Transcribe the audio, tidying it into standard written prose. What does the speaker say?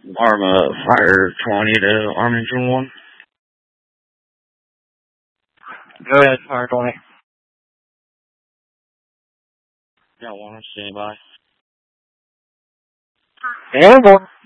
Arma Fire 20 to Arm Engine 1. Go ahead, Fire 20. Got one, standing by. And more.